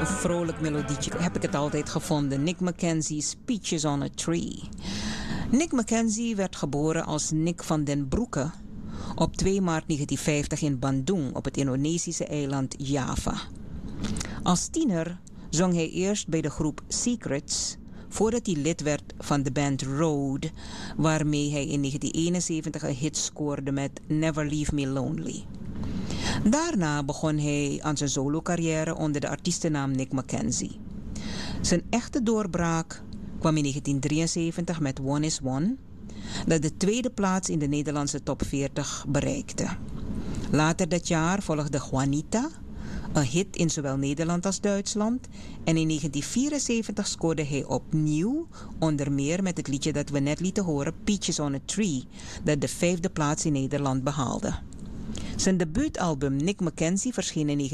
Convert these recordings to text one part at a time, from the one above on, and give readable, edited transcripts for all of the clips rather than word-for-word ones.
Een vrolijk melodietje heb ik het altijd gevonden. Nick Mackenzie's Peaches on a Tree. Nick Mackenzie werd geboren als Nick van den Broeke op 2 maart 1950 in Bandung op het Indonesische eiland Java. Als tiener zong hij eerst bij de groep Secrets voordat hij lid werd van de band Road, waarmee hij in 1971 een hit scoorde met Never Leave Me Lonely. Daarna begon hij aan zijn solo-carrière onder de artiestennaam Nick Mackenzie. Zijn echte doorbraak kwam in 1973 met One is One, dat de 2e plaats in de Nederlandse top 40 bereikte. Later dat jaar volgde Juanita, een hit in zowel Nederland als Duitsland. En in 1974 scoorde hij opnieuw, onder meer met het liedje dat we net lieten horen, Peaches on a Tree, dat de 5e plaats in Nederland behaalde. Zijn debuutalbum Nick Mackenzie verscheen in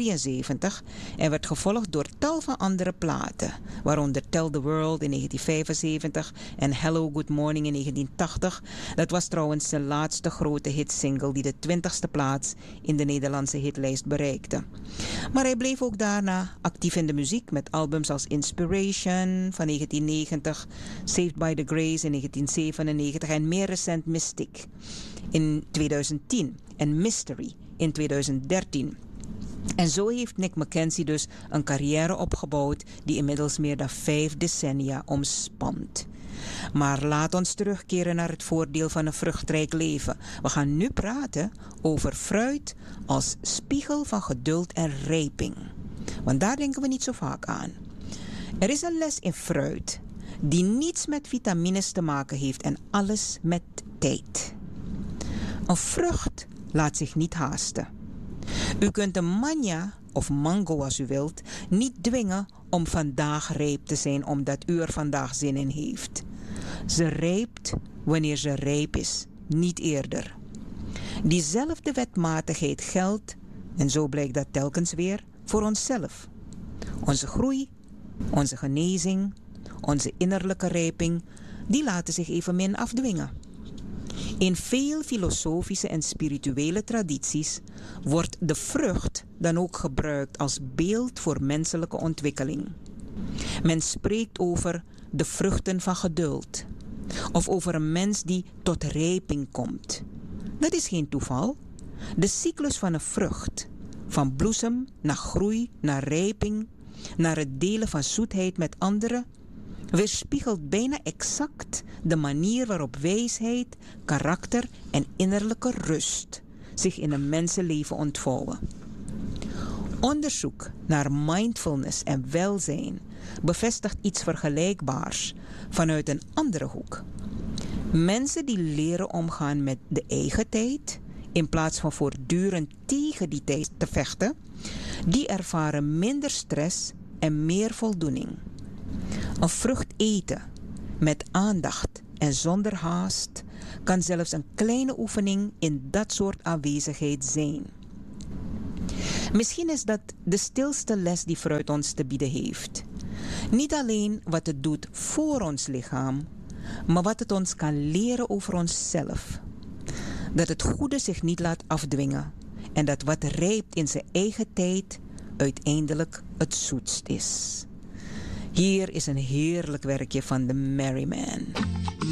1973 en werd gevolgd door tal van andere platen, waaronder Tell the World in 1975 en Hello Good Morning in 1980. Dat was trouwens zijn laatste grote hitsingle die de 20e plaats in de Nederlandse hitlijst bereikte. Maar hij bleef ook daarna actief in de muziek met albums als Inspiration van 1990, Saved by the Grace in 1997 en meer recent Mystic in 2010 en Mystery in 2013. En zo heeft Nick Mackenzie dus een carrière opgebouwd die inmiddels meer dan 5 decennia omspant. Maar laat ons terugkeren naar het voordeel van een vruchtrijk leven. We gaan nu praten over fruit als spiegel van geduld en rijping. Want daar denken we niet zo vaak aan. Er is een les in fruit die niets met vitamines te maken heeft en alles met tijd. Een vrucht laat zich niet haasten. U kunt een manja of mango als u wilt niet dwingen om vandaag rijp te zijn omdat u er vandaag zin in heeft. Ze rijpt wanneer ze rijp is, niet eerder. Diezelfde wetmatigheid geldt, en zo blijkt dat telkens weer, voor onszelf. Onze groei, onze genezing, onze innerlijke rijping, die laten zich evenmin afdwingen. In veel filosofische en spirituele tradities wordt de vrucht dan ook gebruikt als beeld voor menselijke ontwikkeling. Men spreekt over de vruchten van geduld of over een mens die tot rijping komt. Dat is geen toeval. De cyclus van een vrucht, van bloesem naar groei, naar rijping, naar het delen van zoetheid met anderen, weerspiegelt bijna exact de manier waarop wijsheid, karakter en innerlijke rust zich in een mensenleven ontvouwen. Onderzoek naar mindfulness en welzijn bevestigt iets vergelijkbaars vanuit een andere hoek. Mensen die leren omgaan met de eigen tijd, in plaats van voortdurend tegen die tijd te vechten, die ervaren minder stress en meer voldoening. Een vrucht eten met aandacht en zonder haast kan zelfs een kleine oefening in dat soort aanwezigheid zijn. Misschien is dat de stilste les die fruit ons te bieden heeft. Niet alleen wat het doet voor ons lichaam, maar wat het ons kan leren over onszelf. Dat het goede zich niet laat afdwingen en dat wat rijpt in zijn eigen tijd uiteindelijk het zoetst is. Hier is een heerlijk werkje van The Merry Man.